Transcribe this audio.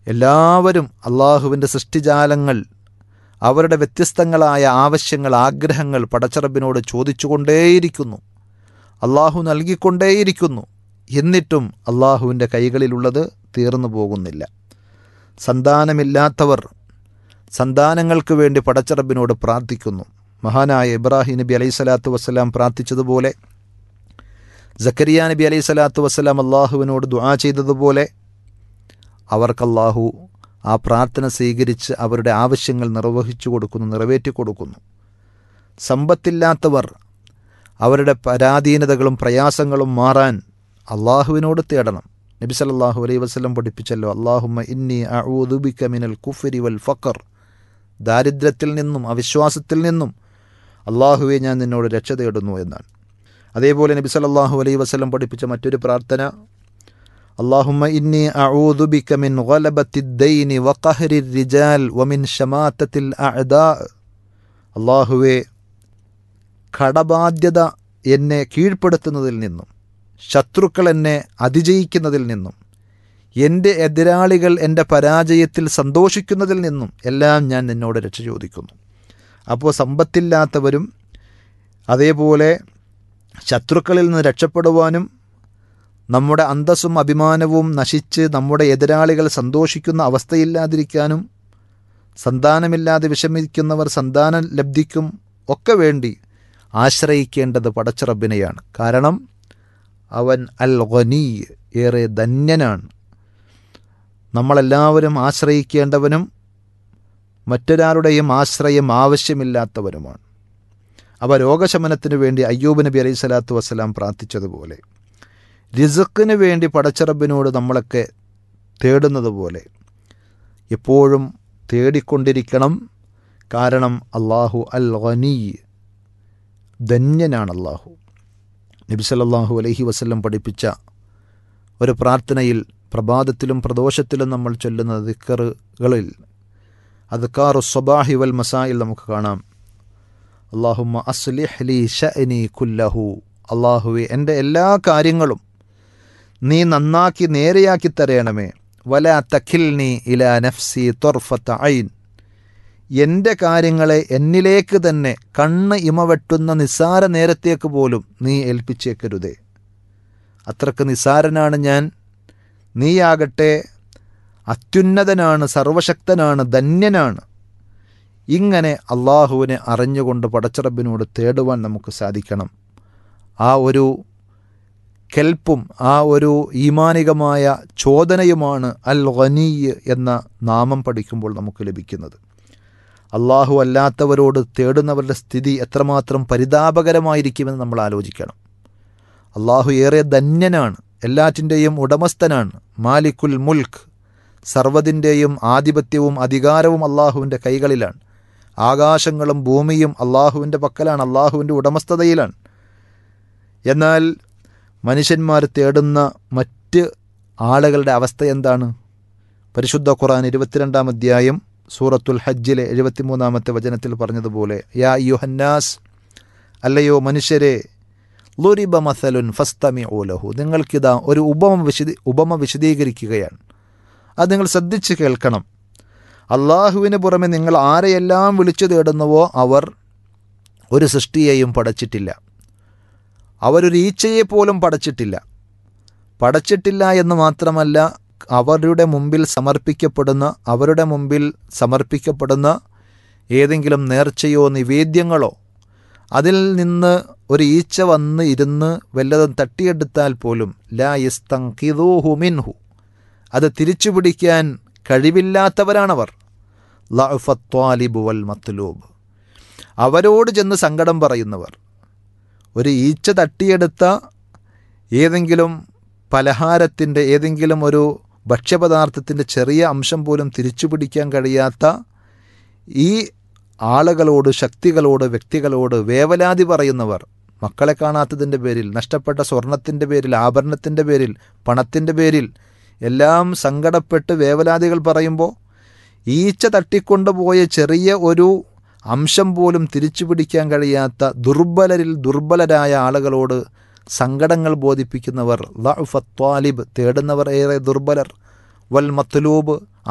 എല്ലാവരും അള്ളാഹുവിൻ്റെ സൃഷ്ടിജാലങ്ങൾ അവരുടെ വ്യത്യസ്തങ്ങളായ ആവശ്യങ്ങൾ, ആഗ്രഹങ്ങൾ പടച്ചറബിനോട് ചോദിച്ചുകൊണ്ടേയിരിക്കുന്നു. അള്ളാഹു നൽകിക്കൊണ്ടേയിരിക്കുന്നു. എന്നിട്ടും അള്ളാഹുവിൻ്റെ കൈകളിലുള്ളത് തീർന്നു പോകുന്നില്ല. സന്താനമില്ലാത്തവർ സന്താനങ്ങൾക്ക് വേണ്ടി പടച്ചറബിനോട് പ്രാർത്ഥിക്കുന്നു. മഹാനായ ഇബ്രാഹിം നബി അലൈഹി സ്വലാത്തു വസ്സലാം പ്രാർത്ഥിച്ചതുപോലെ, സക്കരിയ നബി അലൈഹി സ്വലാത്തു വസ്സലാം അള്ളാഹുവിനോട് ദുആ ചെയ്തതുപോലെ അവർക്കല്ലാഹു ആ പ്രാർത്ഥന സ്വീകരിച്ച് അവരുടെ ആവശ്യങ്ങൾ നിറവേറ്റി കൊടുക്കുന്നു. സമ്പത്തില്ലാത്തവർ അവരുടെ പരാധീനതകളും പ്രയാസങ്ങളും മാറാൻ അള്ളാഹുവിനോട് തേടണം. നബി സല്ലല്ലാഹു അലൈഹി വസല്ലം പഠിപ്പിച്ചല്ലോ, അല്ലാഹുമ്മ ഇന്നി അഊദു ബിക മിനൽ കുഫ്രി വൽ ഫഖർ, ദാരിദ്ര്യത്തിൽ നിന്നും അവിശ്വാസത്തിൽ നിന്നും അള്ളാഹുവെ ഞാൻ നിന്നോട് രക്ഷ തേടുന്നു എന്നാണ്. അതേപോലെ നബി സല്ലല്ലാഹു അലൈഹി വസല്ലം പഠിപ്പിച്ച മറ്റൊരു പ്രാർത്ഥന, അല്ലാഹുമ്മ ഇന്നി അഊദു ബിക മിൻ ഗലബത്തിദ് ദൈനി വഖഹ്രിർ റിജാൽ വമിൻ ശമാതത്തിൽ അഅദാ. അല്ലാഹുവേ, കടബാധ്യത എന്നെ കീഴ്പ്പെടുത്തുന്നതിൽ നിന്നും, ശത്രുക്കൾ എന്നെ അതിജയിക്കുന്നതിൽ നിന്നും, എൻ്റെ എതിരാളികൾ എൻ്റെ പരാജയത്തിൽ സന്തോഷിക്കുന്നതിൽ നിന്നും എല്ലാം ഞാൻ നിന്നോട് രക്ഷ ചോദിക്കുന്നു. അപ്പോൾ സമ്പത്തില്ലാത്തവരും അതേപോലെ ശത്രുക്കളിൽ നിന്ന് രക്ഷപ്പെടുവാനും നമ്മുടെ അന്തസ്സും അഭിമാനവും നശിച്ച് നമ്മുടെ എതിരാളികൾ സന്തോഷിക്കുന്ന അവസ്ഥയില്ലാതിരിക്കാനും, സന്താനമില്ലാതെ വിഷമിക്കുന്നവർ സന്താന ലബ്ധിക്കും ഒക്കെ വേണ്ടി ആശ്രയിക്കേണ്ടത് പടച്ചറബിനെയാണ്. കാരണം അവൻ അൽ ഗനി, ഏറെ ധന്യനാണ്. നമ്മളെല്ലാവരും ആശ്രയിക്കേണ്ടവനും മറ്റൊരാളുടെയും ആശ്രയം ആവശ്യമില്ലാത്തവനുമാണ്. അവ രോഗശമനത്തിനു വേണ്ടി അയ്യൂബ് നബി അലൈഹി സ്വലാത്തു വസ്സലാം പ്രാർത്ഥിച്ചതുപോലെ, റിസ്ക്കിന് വേണ്ടി പടച്ചറബിനോട് നമ്മളൊക്കെ തേടുന്നത് പോലെ എപ്പോഴും തേടിക്കൊണ്ടിരിക്കണം. കാരണം അള്ളാഹു അൽ ഗനി, ധന്യനാണ് അള്ളാഹു. നബി സല്ലല്ലാഹു അലൈഹി വസല്ലം പഠിപ്പിച്ച ഒരു പ്രാർത്ഥനയിൽ പ്രഭാതത്തിലും പ്രദോഷത്തിലും നമ്മൾ ചൊല്ലുന്ന ദിക്റുകളിൽ അദ്കാറു സ്വബാഹി വൽ മസായിൽ നമുക്ക് കാണാം, അല്ലാഹുമ്മ അസ്ലിഹ് ലി ശഅനി കുല്ലഹു, അല്ലാഹുവേ എൻ്റെ എല്ലാ കാര്യങ്ങളും നീ നന്നാക്കി നേരെയാക്കി തരയണമേ. വലാ തഖിൽനി ഇലാ നഫ്സി ത്വർഫത ഐൻ, എൻ്റെ കാര്യങ്ങളെ എന്നിലേക്ക് തന്നെ കണ്ണ് ഇമവെട്ടുന്ന നിസ്സാര നേരത്തേക്ക് പോലും നീ ഏൽപ്പിച്ചേക്കരുതേ. അത്രക്ക് നിസ്സാരനാണ് ഞാൻ, നീയാകട്ടെ അത്യുന്നതനാണ്, സർവശക്തനാണ്, ധന്യനാണ്. ഇങ്ങനെ അള്ളാഹുവിനെ അറിഞ്ഞുകൊണ്ട് പടച്ചറബിനോട് തേടുവാൻ നമുക്ക് സാധിക്കണം. ആ ഒരു കെൽപ്പും ആ ഒരു ഈമാനികമായ ചോദനയുമാണ് അൽ ഗനി എന്ന നാമം പഠിക്കുമ്പോൾ നമുക്ക് ലഭിക്കുന്നത്. അള്ളാഹു അല്ലാത്തവരോട് തേടുന്നവരുടെ സ്ഥിതി എത്രമാത്രം പരിതാപകരമായിരിക്കുമെന്ന് നമ്മൾ ആലോചിക്കണം. അള്ളാഹു ഏറെ ധന്യനാണ്, എല്ലാറ്റിൻ്റെയും ഉടമസ്ഥനാണ്, മാലിക്കുൽ മുൽക്ക്, സർവ്വതിൻ്റെയും ആധിപത്യവും അധികാരവും അള്ളാഹുവിൻ്റെ കൈകളിലാണ്. ആകാശങ്ങളും ഭൂമിയും അള്ളാഹുവിൻ്റെ പക്കലാണ്, അള്ളാഹുവിൻ്റെ ഉടമസ്ഥതയിലാണ്. എന്നാൽ മനുഷ്യന്മാർ തേടുന്ന മറ്റ് ആളുകളുടെ അവസ്ഥ എന്താണ്? പരിശുദ്ധ ഖുർആൻ 22-ാം അധ്യായം സൂറത്തുൽ ഹജ്ജിലെ 73-ാമത്തെ വചനത്തിൽ പറഞ്ഞതുപോലെ, യാ അയ്യുഹന്നാസ്, അല്ലയോ മനുഷ്യരെ, ളുരിബ മസലുൻ ഫസ്തമിഉ ലഹു, നിങ്ങൾക്കിതാ ഒരു ഉപമ വിശദീകരിക്കുകയാണ്. അത് നിങ്ങൾ ശ്രദ്ധിച്ച് കേൾക്കണം. അള്ളാഹുവിന് പുറമെ നിങ്ങൾ ആരെയെല്ലാം വിളിച്ചു തേടുന്നുവോ അവർ ഒരു സൃഷ്ടിയെയും പടച്ചിട്ടില്ല. അവരൊരു ഈച്ചയെ പോലും പടച്ചിട്ടില്ല എന്ന് മാത്രമല്ല, അവരുടെ മുമ്പിൽ സമർപ്പിക്കപ്പെടുന്ന ഏതെങ്കിലും നേർച്ചയോ നിവേദ്യങ്ങളോ അതിൽ നിന്ന് ഒരു ഈച്ച വന്ന് ഇരുന്ന് വല്ലതും തട്ടിയെടുത്താൽ പോലും ലാ യസ്തൻഖിദൂഹു മിൻഹു, അത് തിരിച്ചു പിടിക്കാൻ കഴിവില്ലാത്തവരാണവർ. ലഅഫത് ത്വാലിബു വൽ മത്ലൂബ്, അവരോട് ചെന്ന് സങ്കടം പറയുന്നവർ. ഒരു ഈച്ച തട്ടിയെടുത്ത ഏതെങ്കിലും പലഹാരത്തിൻ്റെ, ഏതെങ്കിലും ഒരു ഭക്ഷ്യപദാർത്ഥത്തിൻ്റെ ചെറിയ അംശം പോലും തിരിച്ചു പിടിക്കാൻ കഴിയാത്ത ഈ ആളുകളോട്, ശക്തികളോട്, വ്യക്തികളോട് വേവലാതി പറയുന്നവർ, മക്കളെ കാണാത്തതിൻ്റെ പേരിൽ, നഷ്ടപ്പെട്ട സ്വർണത്തിൻ്റെ പേരിൽ, ആഭരണത്തിൻ്റെ പേരിൽ, പണത്തിൻ്റെ പേരിൽ എല്ലാം സങ്കടപ്പെട്ട് വേവലാതികൾ പറയുമ്പോൾ ഈച്ച തട്ടിക്കൊണ്ടുപോയ ചെറിയ ഒരു അംശം പോലും തിരിച്ചു പിടിക്കാൻ കഴിയാത്ത ദുർബലരായ ആളുകളോട് സങ്കടങ്ങൾ ബോധിപ്പിക്കുന്നവർ. ലഅഫത് ത്വാലിബ്, തേടുന്നവർ ഏറെ ദുർബലർ. വൽ മത്ലൂബ്,